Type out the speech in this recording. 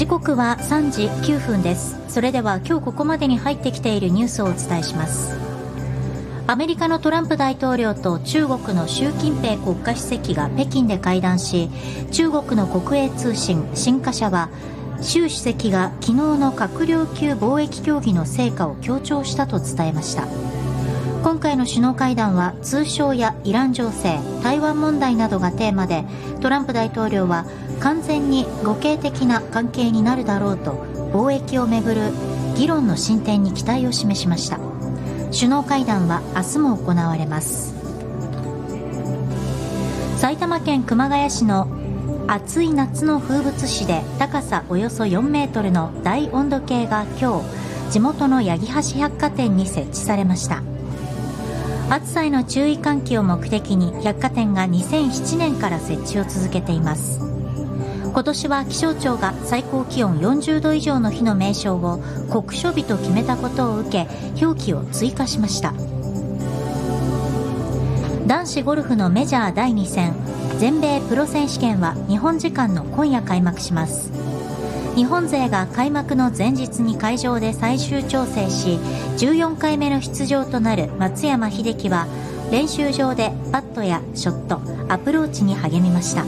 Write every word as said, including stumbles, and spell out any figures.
時刻はさんじきゅうふんです。それでは今日ここまでに入ってきているニュースをお伝えします。アメリカのトランプ大統領と中国の習近平国家主席が北京で会談し、中国の国営通信新華社は習主席が昨日の閣僚級貿易協議の成果を強調したと伝えました。今回の首脳会談は通商やイラン情勢、台湾問題などがテーマで、トランプ大統領は完全に互恵的な関係になるだろうと貿易をめぐる議論の進展に期待を示しました。首脳会談は明日も行われます。埼玉県熊谷市の暑い夏の風物詩で高さおよそよんメートルの大温度計が今日地元の八木橋百貨店に設置されました。暑さへの注意喚起を目的に百貨店がにせんななねんから設置を続けています。今年は気象庁が最高気温よんじゅうど以上の日の名称を酷暑日と決めたことを受け、表記を追加しました。男子ゴルフのメジャーだいに戦全米プロ選手権は日本時間の今夜開幕します。日本勢が開幕の前日に会場で最終調整し、じゅうよんかいめの出場となる松山英樹は練習場でパットやショット、アプローチに励みました。